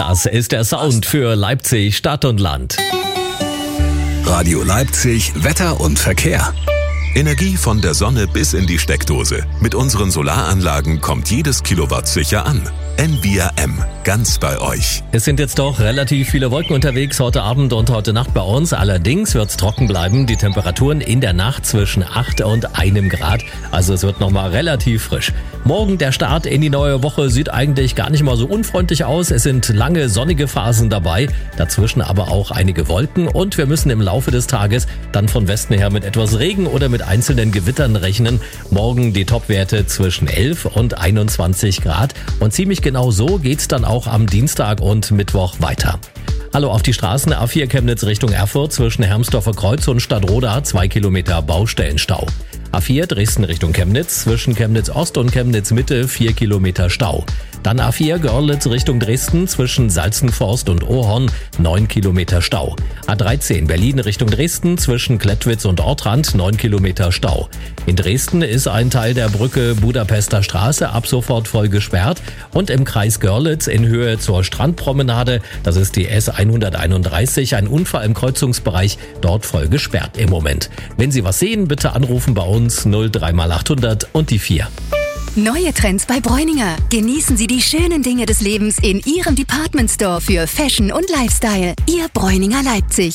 Das ist der Sound für Leipzig, Stadt und Land. Radio Leipzig, Wetter und Verkehr. Energie von der Sonne bis in die Steckdose. Mit unseren Solaranlagen kommt jedes Kilowatt sicher an. NBRM, ganz bei euch. Es sind jetzt doch relativ viele Wolken unterwegs heute Abend und heute Nacht bei uns. Allerdings wird es trocken bleiben. Die Temperaturen in der Nacht zwischen 8 und 1 Grad. Also es wird nochmal relativ frisch. Morgen der Start in die neue Woche sieht eigentlich gar nicht mal so unfreundlich aus. Es sind lange sonnige Phasen dabei, dazwischen aber auch einige Wolken. Und wir müssen im Laufe des Tages dann von Westen her mit etwas Regen oder mit einzelnen Gewittern rechnen. Morgen die Topwerte zwischen 11 und 21 Grad. Und ziemlich genau so geht's dann auch am Dienstag und Mittwoch weiter. Hallo auf die Straßen. A4 Chemnitz Richtung Erfurt zwischen Hermsdorfer Kreuz und Stadtroda 2 Kilometer Baustellenstau. A4 Dresden Richtung Chemnitz zwischen Chemnitz Ost und Chemnitz Mitte 4 Kilometer Stau. Dann A4 Görlitz Richtung Dresden zwischen Salzenforst und Ohorn 9 Kilometer Stau. A13 Berlin Richtung Dresden zwischen Klettwitz und Ortrand 9 Kilometer Stau. In Dresden ist ein Teil der Brücke Budapester Straße ab sofort voll gesperrt und im Kreis Görlitz in Höhe zur Strandpromenade, das ist die S131, ein Unfall im Kreuzungsbereich, dort voll gesperrt im Moment. Wenn Sie was sehen, bitte anrufen bei uns 03800 und die 4. Neue Trends bei Bräuninger. Genießen Sie die schönen Dinge des Lebens in Ihrem Department Store für Fashion und Lifestyle. Ihr Bräuninger Leipzig.